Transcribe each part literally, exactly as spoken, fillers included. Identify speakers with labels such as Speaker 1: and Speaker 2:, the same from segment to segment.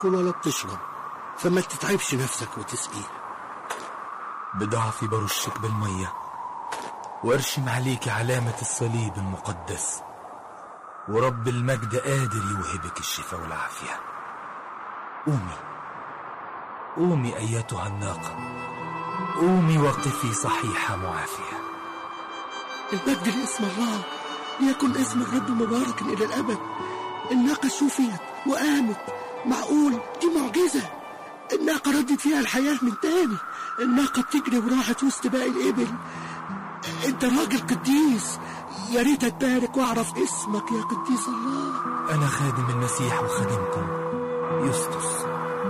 Speaker 1: بتاكل ولا بتشرب، فما تتعبش نفسك وتسقيها.
Speaker 2: بضعفي برشك بالمية وارشم عليك علامة الصليب المقدس، ورب المجد قادر يوهبك الشفاء والعافية. قومي قومي أيتها الناقة، قومي وقفي صحيحة معافية.
Speaker 1: المجد لاسم الله، ليكن اسم الرب مبارك إلى الأبد. الناقة شوفيت وقامت، معقول دي معجزة؟ الناقة ردت فيها الحياة من تاني، الناقة بتجري وراحت وسط باقي الإبل. انت راجل قديس، يا ريت اتبارك واعرف اسمك يا قديس الله.
Speaker 2: أنا خادم المسيح وخادمكم يسطس.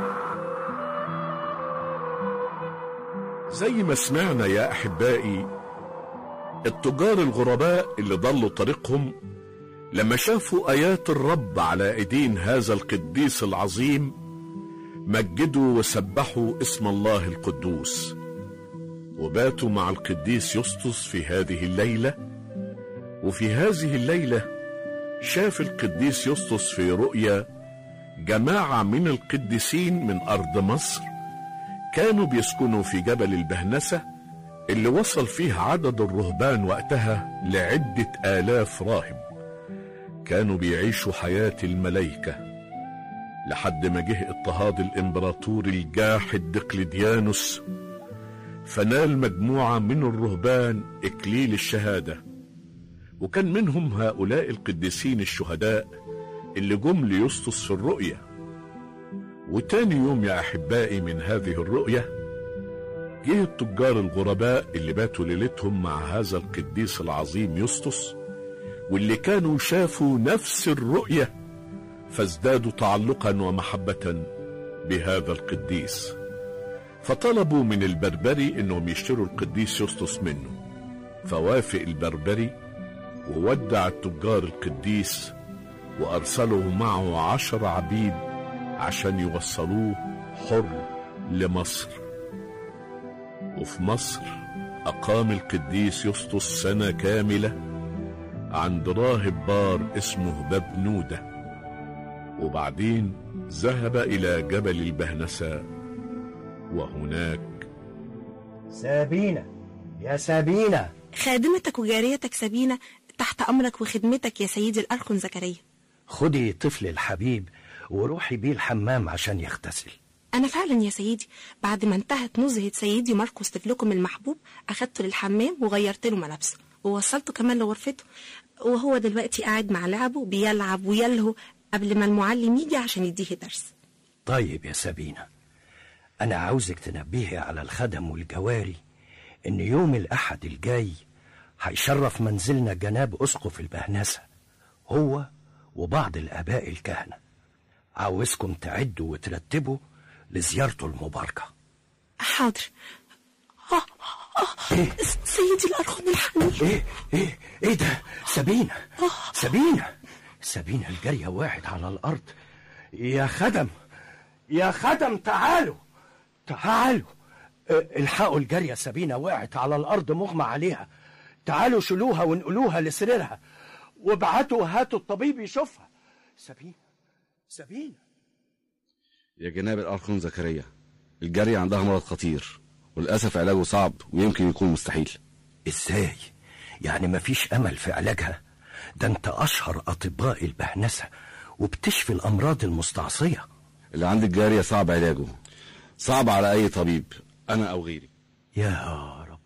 Speaker 3: زي ما سمعنا يا أحبائي، التجار الغرباء اللي ضلوا طريقهم لما شافوا آيات الرب على ايدين هذا القديس العظيم مجدوا وسبحوا اسم الله القدوس، وباتوا مع القديس يسطس في هذه الليلة. وفي هذه الليلة شاف القديس يسطس في رؤيا جماعة من القديسين من أرض مصر كانوا بيسكنوا في جبل البهنسة، اللي وصل فيه عدد الرهبان وقتها لعدة آلاف راهب، كانوا بيعيشوا حياة الملايكة لحد ما جه اضطهاد الامبراطور الجاحد دقلديانوس، فنال مجموعة من الرهبان إكليل الشهادة، وكان منهم هؤلاء القديسين الشهداء اللي جم ليسطس في الرؤية. وتاني يوم يا أحبائي من هذه الرؤية جه التجار الغرباء اللي باتوا ليلتهم مع هذا القديس العظيم يسطس، واللي كانوا شافوا نفس الرؤية فازدادوا تعلقا ومحبة بهذا القديس، فطلبوا من البربري انهم يشتروا القديس يسطس منه. فوافق البربري وودع التجار القديس وارسلوا معه عشر عبيد عشان يوصلوه حر لمصر. وفي مصر اقام القديس يسطس سنة كاملة عند راهب بار اسمه بابنودة، وبعدين ذهب الى جبل البهنسة وهناك.
Speaker 4: سابينة يا سابينة،
Speaker 5: خادمتك وجاريتك سابينة تحت امرك وخدمتك يا سيدي الأرخن زكريا.
Speaker 4: خدي طفل الحبيب وروحي بيه الحمام عشان يغتسل.
Speaker 5: انا فعلا يا سيدي بعد ما انتهت نزهة سيدي ماركوس طفلكم المحبوب اخدته للحمام وغيرت له ملابسه ووصلته كمان لغرفته، وهو دلوقتي قاعد مع لعبه بيلعب ويلهو قبل ما المعلم يجي عشان يديه درس.
Speaker 4: طيب يا سابينة، انا عاوزك تنبهي على الخدم والجواري ان يوم الاحد الجاي هيشرف منزلنا جناب اسقف البهنسة هو وبعض الاباء الكهنة. عاوزكم تعدوا وترتبوا لزيارته المباركة.
Speaker 5: حاضر. آه آه إيه؟ سيدي الأرخن الحنين.
Speaker 4: ايه ايه ايه ده؟ سابينة آه. سابينة سابينة الجارية واحد على الارض. يا خدم يا خدم تعالوا تعالوا الحقوا الجارية سابينة وقعت على الارض مغمى عليها، تعالوا شلوها ونقلوها لسريرها وابعتوا هاتوا الطبيب يشوفها. سابينة سابينة
Speaker 6: يا جناب الأرخن زكريا، الجارية عندها مرض خطير وللأسف علاجه صعب ويمكن يكون مستحيل.
Speaker 4: ازاي؟ يعني مفيش امل في علاجها؟ ده انت اشهر اطباء البهنسة وبتشفي الامراض المستعصية.
Speaker 6: اللي عند الجارية صعب علاجه، صعب على اي طبيب انا او غيري.
Speaker 4: يا رب.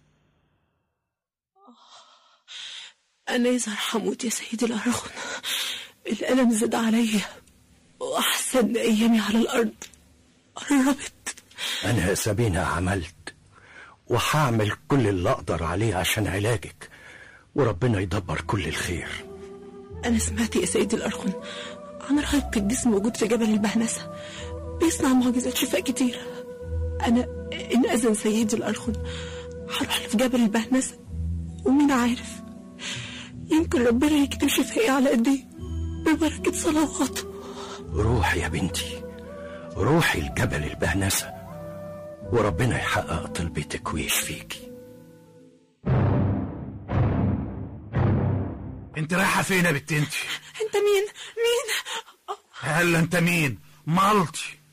Speaker 5: انا يظهر حموت يا سيدي الأرخن، الالم زاد عليا واحسن ايامي على الارض قربت.
Speaker 4: انا يا سابينة عملت وهعمل كل اللي اقدر عليه عشان علاجك، وربنا يدبر كل الخير.
Speaker 5: انا سمعت يا سيدي الأرخن عن راهب قديس موجود في جبل البهنسة بيصنع معجزات شفاء كتيرة. انا ان اذن سيدي الأرخن هروح في جبل البهنسة، ومين عارف يمكن ربنا يكتب شفائي على ايديه ببركة صلواته.
Speaker 4: روحي يا بنتي، روحي الجبل البهنسة وربنا يحقق طلبتك ويشفيكي.
Speaker 2: انت رايحة فين يا بنت انت؟
Speaker 5: انت مين؟ مين؟
Speaker 2: هلا انت مين؟ مالتي